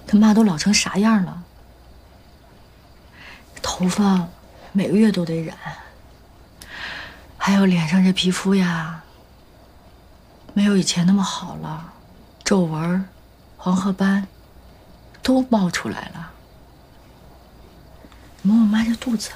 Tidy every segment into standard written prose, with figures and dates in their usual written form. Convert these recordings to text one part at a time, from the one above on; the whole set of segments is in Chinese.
他妈都老成啥样了？头发每个月都得染，还有脸上这皮肤呀，没有以前那么好了，皱纹、黄褐斑都冒出来了。你摸摸妈这肚子，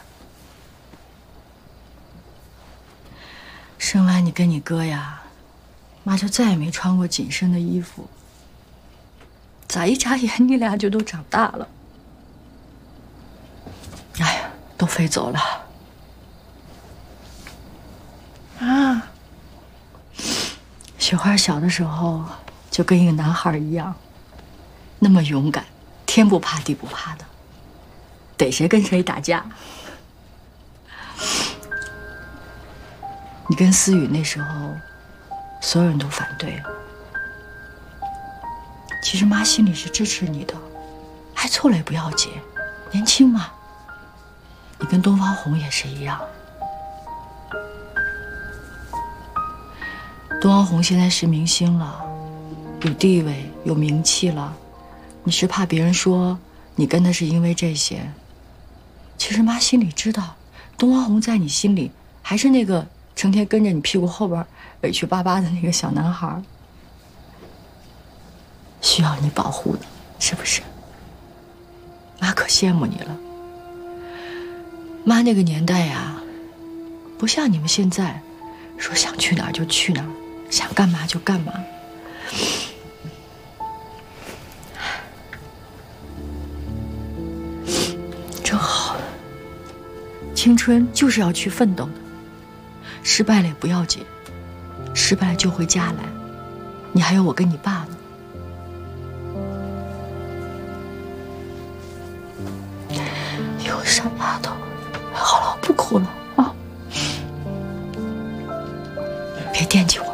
生完你跟你哥呀，妈就再也没穿过紧身的衣服。咋一眨眼你俩就都长大了？哎呀，都飞走了。啊，雪花小的时候就跟一个男孩一样，那么勇敢，天不怕地不怕的，逮谁跟谁打架。你跟思雨那时候，所有人都反对。其实妈心里是支持你的，还错了也不要紧，年轻嘛。你跟东方红也是一样。东方红现在是明星了，有地位有名气了，你是怕别人说你跟他是因为这些。其实妈心里知道，东方红在你心里还是那个成天跟着你屁股后边委屈巴巴的那个小男孩，需要你保护的，是不是？妈可羡慕你了。妈那个年代呀，不像你们现在，说想去哪儿就去哪儿，想干嘛就干嘛。真好，青春就是要去奋斗的，失败了也不要紧，失败了就回家来，你还有我跟你爸呢。哟，傻丫头，好了，不哭了啊，别惦记我。